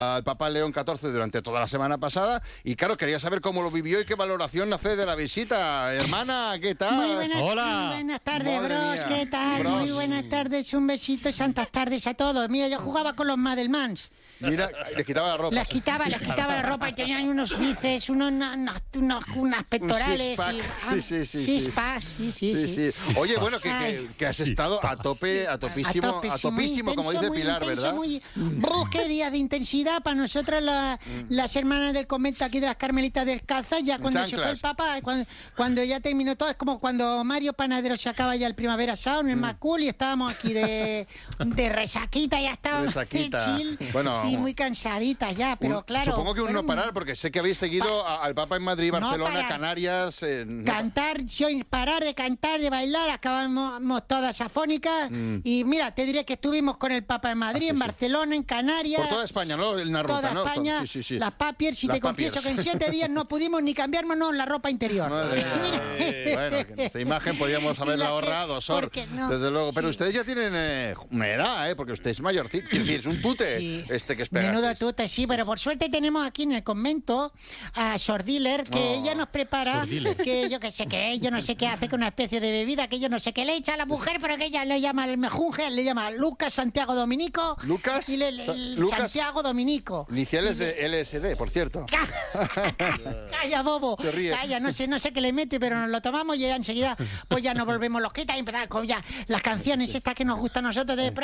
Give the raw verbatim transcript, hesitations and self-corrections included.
al Papa León catorce durante toda la semana pasada y claro, quería saber cómo lo vivió y qué valoración hace de la visita. Hermana, ¿qué tal? Muy buenas, Hola. buenas tardes, Madre bros, mía. ¿qué tal? Bros. Muy buenas tardes, un besito y santas tardes a todos. Mira, yo jugaba con los Madelmans. Mira, les quitaba la ropa. Les quitaba, les quitaba la ropa y tenían unos bíceps, unos, unos, unos- unas pectorales. six-pack. y, Sí, sí, sí, sí. Six-pack, sí, sí, Sí, sí. sí. Oye, bueno, que, que, Ay. que has estado a tope, a topísimo, a topísimo, topísimo, como intenso, dice muy Pilar, intenso, ¿verdad? Muy... Brus, qué día de intensidad para nosotros la- las hermanas del convento aquí de las Carmelitas Descalzas, ya cuando se fue el Chanclas. Papa, cuando, cuando ya terminó todo, es como cuando Mario Panadero se acaba ya el Primavera Sound, el Macul, y estábamos aquí de, de resaquita, ya estábamos Resaquita. chill Bueno, y muy cansaditas ya, pero Un- claro. Supongo que un no fueron- parar, porque sé que habéis seguido a- al Papa en Madrid, No Barcelona, parar. Canarias. eh, no- Cantar, sin parar de cantar, de bailar, acabamos todas afónicas. Mm. Y mira, te diré que estuvimos con el Papa en Madrid, Ah, sí, en sí. Barcelona, en Canarias. Por toda España, ¿no? En una ruta, Toda ¿no? España, Sí, sí, sí. las papiers, y Las te confieso papiers. que en siete días no pudimos ni cambiarnos la ropa interior. Madre mía. Bueno, que esa imagen podíamos Y haberla la que- ahorrado, Sor. porque no. Desde luego. Pero Sí. ustedes ya tienen eh, una edad, ¿eh? Porque usted es mayorcito. Es decir, es un tute Sí. este que Menudo esperasteis. tute, sí, pero por suerte tenemos aquí en el convento a Sor Diller, que Oh, ella nos prepara, Sor Diller. que yo que sé qué, yo no sé qué hace con una especie de bebida que yo no sé qué le echa a la mujer, pero que ella le llama el mejunje, le llama Lucas Santiago Dominico. Lucas y le- le- Sa- el Lucas- Santiago Dominico. Iniciales de L S D, por cierto. Calla, bobo. Se ríe. Calla, no sé, no sé qué le mete, pero nos lo tomamos y ya enseguida pues ya nos volvemos loquitas y empezamos con ya las canciones estas que nos gustan a nosotros de